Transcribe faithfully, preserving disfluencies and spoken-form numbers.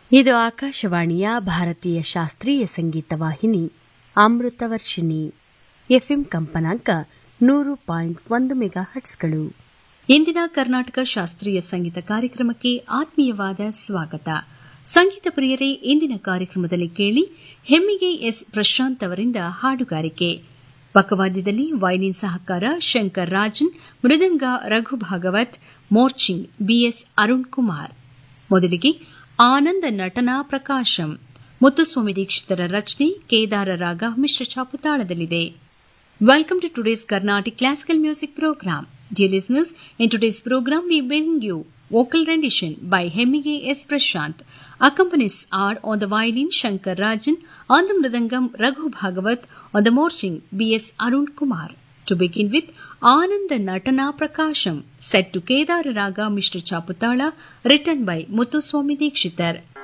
ಇದು ಆಕಾಶವಾಣಿಯ ಭಾರತೀಯ ಶಾಸ್ತ್ರೀಯ ಸಂಗೀತ ವಾಹಿನಿ ಅಮೃತವರ್ಷಿಣಿ. ಎಫ್ಎಂ ಕಂಪನಾಂಕ ನೂರು ಪಾಯಿಂಟ್ ಒಂದು ಮೆಗಾ ಹಟ್ಸ್ಗಳು. ಇಂದಿನ ಕರ್ನಾಟಕ ಶಾಸ್ತ್ರೀಯ ಸಂಗೀತ ಕಾರ್ಯಕ್ರಮಕ್ಕೆ ಆತ್ಮೀಯವಾದ ಸ್ವಾಗತ. ಸಂಗೀತ ಪ್ರಿಯರೇ, ಇಂದಿನ ಕಾರ್ಯಕ್ರಮದಲ್ಲಿ ಕೇಳಿ ಹೆಮ್ಮಿಗೆ ಎಸ್ ಪ್ರಶಾಂತ್ ಅವರಿಂದ ಹಾಡುಗಾರಿಕೆ. ಪಕ್ಕವಾದ್ಯದಲ್ಲಿ ವೈಲಿನ್ ಸಹಕಾರ ಶಂಕರ್ ರಾಜನ್, ಮೃದಂಗ ರಘು ಭಾಗವತ್, ಮೋರ್ಚಿಂಗ್ ಬಿಎಸ್ ಅರುಣ್ ಕುಮಾರ್. ಮೊದಲಿಗೆ ಆನಂದ ನಟನಾ ಪ್ರಕಾಶಂ, ಮುತ್ತುಸ್ವಾಮಿ ದೀಕ್ಷಿತರ ರಚನೆ, ಕೇದಾರ ರಾಗ ಮಿಶ್ರ ಚಾಪುತಾಳದಲ್ಲಿದೆ. Welcome to today's Carnatic Classical Music Program. Dear listeners, in today's program we bring you vocal rendition by Hemmige S. Prashant. Accompanies are on the violin Shankar Rajan, on the mridangam Raghu Bhagavat, on the morching B S Arun Kumar. To begin with, Ananda Natana Prakasham, set to Kedara Raga Mishra Chaputala, written by Muthuswami Dikshitar.